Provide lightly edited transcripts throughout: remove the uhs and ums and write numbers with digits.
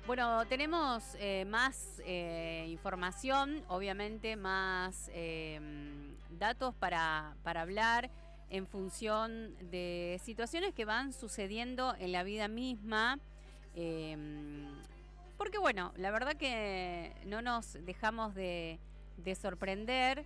Bueno, tenemos más información, obviamente más datos para hablar en función de situaciones que van sucediendo en la vida misma. eh, Porque bueno, la verdad que no nos dejamos de sorprender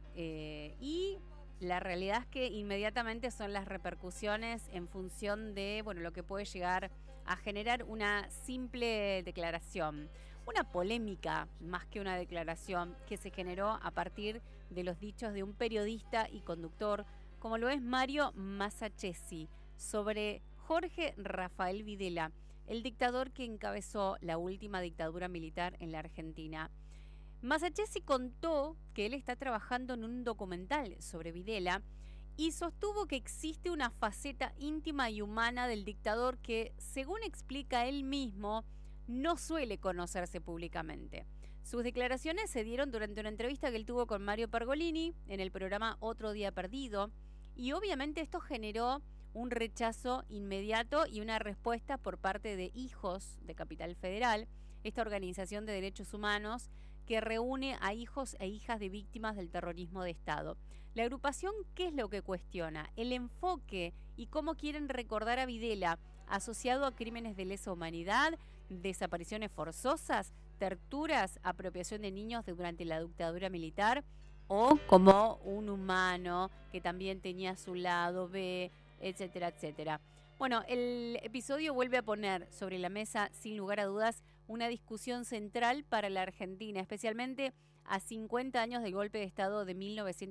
y la realidad es que inmediatamente son las repercusiones en función de, bueno, lo que puede llegar a generar una simple declaración. Una polémica más que una declaración que se generó a partir de los dichos de un periodista y conductor como lo es Mario Massachesi sobre Jorge Rafael Videla, el dictador que encabezó la última dictadura militar en la Argentina. Massachesi contó que él está trabajando en un documental sobre Videla y sostuvo que existe una faceta íntima y humana del dictador que, según explica él mismo, no suele conocerse públicamente. Sus declaraciones se dieron durante una entrevista que él tuvo con Mario Pergolini en el programa Otro Día Perdido, y obviamente esto generó un rechazo inmediato y una respuesta por parte de Hijos de Capital Federal, esta organización de derechos humanos que reúne a hijos e hijas de víctimas del terrorismo de Estado. La agrupación, ¿qué es lo que cuestiona? El enfoque y cómo quieren recordar a Videla asociado a crímenes de lesa humanidad, desapariciones forzosas, torturas, apropiación de niños durante la dictadura militar, o como un humano que también tenía su lado B, etcétera, etcétera. Bueno, el episodio vuelve a poner sobre la mesa, sin lugar a dudas, una discusión central para la Argentina, especialmente a 50 años del golpe de Estado de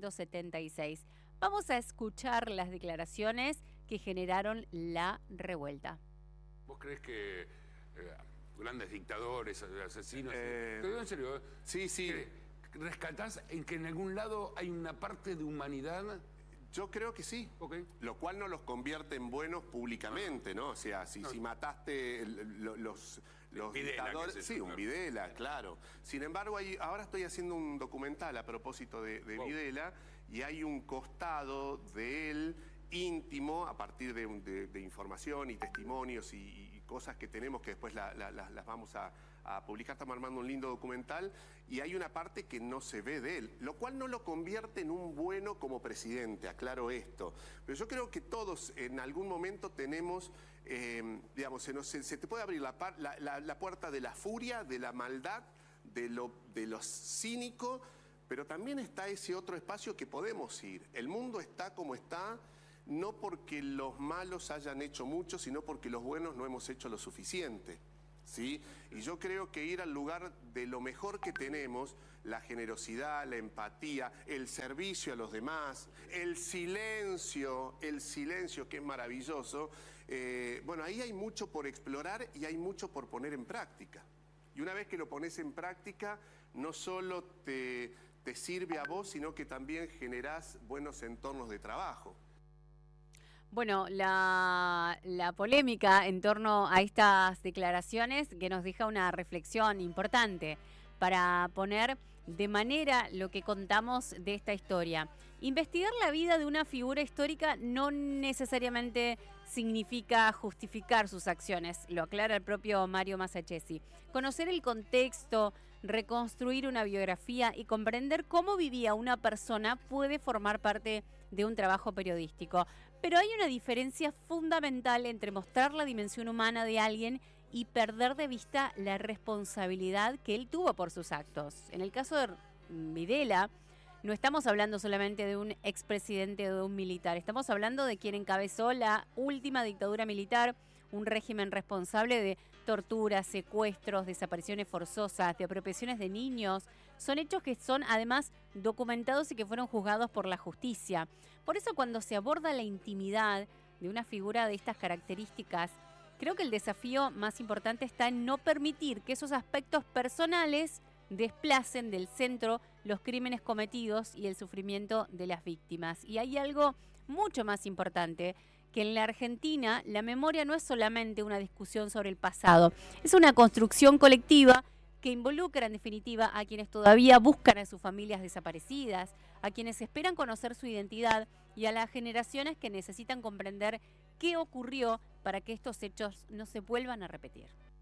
1976. Vamos a escuchar las declaraciones que generaron la revuelta. ¿Vos creés que grandes dictadores, asesinos, te digo en serio, Sí. rescatás en que en algún lado hay una parte de humanidad? Yo creo que sí, Okay. Lo cual no los convierte en buenos públicamente, ¿no? O sea, si mataste los Videla, dictadores... qué sé Sí, yo, un claro. Videla, claro. Sin embargo, ahora estoy haciendo un documental a propósito de Videla, y hay un costado de él íntimo, a partir de información y testimonios y cosas que tenemos que después las vamos a publicar. Estamos armando un lindo documental y hay una parte que no se ve de él, lo cual no lo convierte en un bueno como presidente, aclaro esto. Pero yo creo que todos en algún momento tenemos, digamos, se te puede abrir la puerta de la furia, de la maldad, de lo cínico, pero también está ese otro espacio que podemos ir. El mundo está como está, no porque los malos hayan hecho mucho, sino porque los buenos no hemos hecho lo suficiente. ¿Sí? Y yo creo que ir al lugar de lo mejor que tenemos, la generosidad, la empatía, el servicio a los demás, el silencio que es maravilloso, bueno, ahí hay mucho por explorar y hay mucho por poner en práctica. Y una vez que lo pones en práctica, no solo te sirve a vos, sino que también generás buenos entornos de trabajo. Bueno, la polémica en torno a estas declaraciones que nos deja una reflexión importante para poner de manera lo que contamos de esta historia. Investigar la vida de una figura histórica no necesariamente significa justificar sus acciones, lo aclara el propio Mario Massachesi. Conocer el contexto, reconstruir una biografía y comprender cómo vivía una persona puede formar parte de un trabajo periodístico. Pero hay una diferencia fundamental entre mostrar la dimensión humana de alguien y perder de vista la responsabilidad que él tuvo por sus actos. En el caso de Videla, no estamos hablando solamente de un expresidente o de un militar, estamos hablando de quien encabezó la última dictadura militar, un régimen responsable de torturas, secuestros, desapariciones forzosas, de apropiaciones de niños. Son hechos que son además documentados y que fueron juzgados por la justicia. Por eso cuando se aborda la intimidad de una figura de estas características, creo que el desafío más importante está en no permitir que esos aspectos personales desplacen del centro los crímenes cometidos y el sufrimiento de las víctimas. Y hay algo mucho más importante, que en la Argentina la memoria no es solamente una discusión sobre el pasado, es una construcción colectiva que involucra en definitiva a quienes todavía buscan a sus familias desaparecidas, a quienes esperan conocer su identidad y a las generaciones que necesitan comprender qué ocurrió para que estos hechos no se vuelvan a repetir.